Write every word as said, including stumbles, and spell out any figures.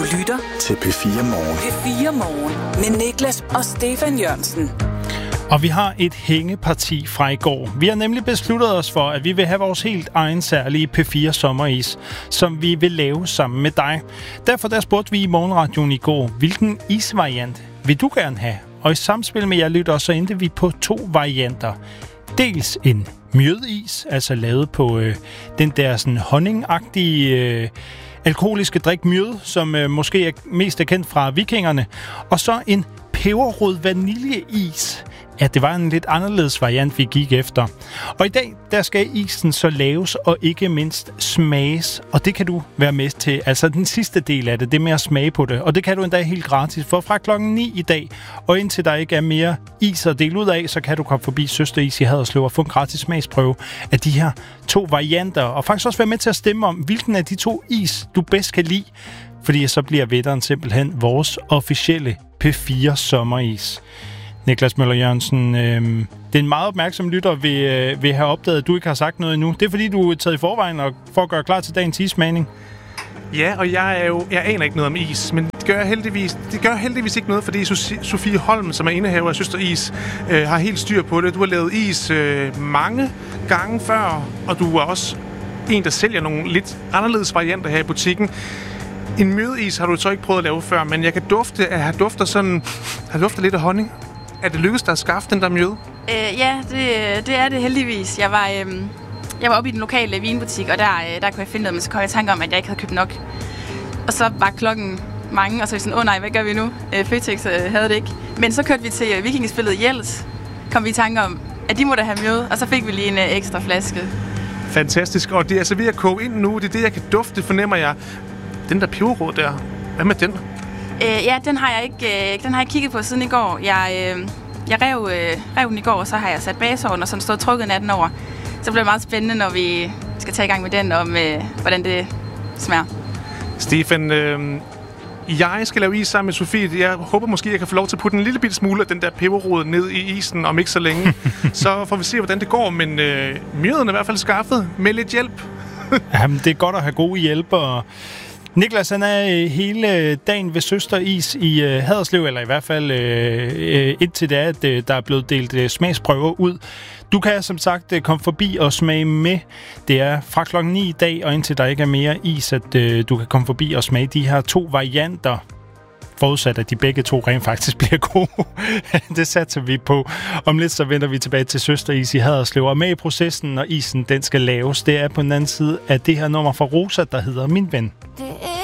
lytter til P fire Morgen. P fire Morgen med Niklas og Stefan Jørgensen. Og vi har et hængeparti fra i går. Vi har nemlig besluttet os for, at vi vil have vores helt egen særlige P fire sommeris, som vi vil lave sammen med dig. Derfor der spurgte vi i morgenradioen i går, hvilken isvariant vil du gerne have? Og i samspil med jer lytter, så endte vi på to varianter. Dels en mjødis, altså lavet på øh, den der sådan honningagtige øh, alkoholiske drik mjød, som øh, måske er mest er kendt fra vikingerne. Og så en peberrød vaniljeis. Ja, det var en lidt anderledes variant, vi gik efter. Og i dag, der skal isen så laves og ikke mindst smages. Og det kan du være med til. Altså den sidste del af det, det med at smage på det. Og det kan du endda helt gratis. For fra klokken ni i dag, og indtil der ikke er mere is at dele ud af, så kan du komme forbi Søsteris i Haderslev og få en gratis smagsprøve af de her to varianter. Og faktisk også være med til at stemme om, hvilken af de to is, du bedst kan lide. Fordi så bliver vætteren simpelthen vores officielle P fire sommeris. Niklas Møller Jørgensen, øh, det er en meget opmærksom lytter, vil, øh, vil have opdaget, at du ikke har sagt noget endnu. Det er fordi, du er taget i forvejen og for at gøre klar til dagens ismagning. Ja, og jeg, er jo, jeg aner ikke noget om is, men det gør heldigvis, det gør heldigvis ikke noget, fordi Sofie Holm, som er indehaver af Søsteris, øh, har helt styr på det. Du har lavet is øh, mange gange før, og du er også en, der sælger nogle lidt anderledes varianter her i butikken. En mjødis har du så ikke prøvet at lave før, men jeg kan dufte, at jeg dufter sådan, har dufter lidt af honning. Er det lykkedes dig at skaffe den der mjøde? Øh, ja, det, det er det heldigvis. Jeg var, øh, jeg var oppe i den lokale vinbutik, og der, øh, der kunne jeg finde noget, men så kom jeg i tanke om, at jeg ikke havde købt nok. Og så var klokken mange, og så var jeg sådan, åh oh, nej, hvad gør vi nu? Øh, Føtex øh, havde det ikke. Men så kørte vi til øh, vikingespillet Jels, kom vi i tanke om, at de måtte have mjøde, og så fik vi lige en øh, ekstra flaske. Fantastisk, og det er altså ved at koge ind nu. Det er det, jeg kan dufte, fornemmer jeg. Den der peberrod der, hvad med den? Øh, ja, den har jeg ikke øh, den har jeg kigget på siden i går. Jeg, øh, jeg rev, øh, rev den i går, og så har jeg sat bagsovnen og sådan stået trukket natten over. Så bliver det meget spændende, når vi skal tage i gang med den, om øh, hvordan det smager. Stefan, øh, jeg skal lave is sammen med Sofie. Jeg håber måske, jeg kan få lov til at putte en lille bitte smule af den der peberrod ned i isen om ikke så længe. Så får vi se, hvordan det går, men øh, mjøden er i hvert fald skaffet med lidt hjælp. Jamen, det er godt at have gode hjælpere. Niklas, han er hele dagen ved Søsteris i øh, Haderslev, eller i hvert fald øh, indtil det er, at øh, der er blevet delt øh, smagsprøver ud. Du kan som sagt øh, komme forbi og smage med. Det er fra klokken ni i dag, og indtil der ikke er mere is, at øh, du kan komme forbi og smage de her to varianter. Forudsat, at de begge to rent faktisk bliver gode. Det satser vi på. Om lidt så vender vi tilbage til Søsteris i Haderslev. Og med i processen, når isen den skal laves, det er på den anden side af det her nummer fra Rosa, der hedder Min Ven. Det er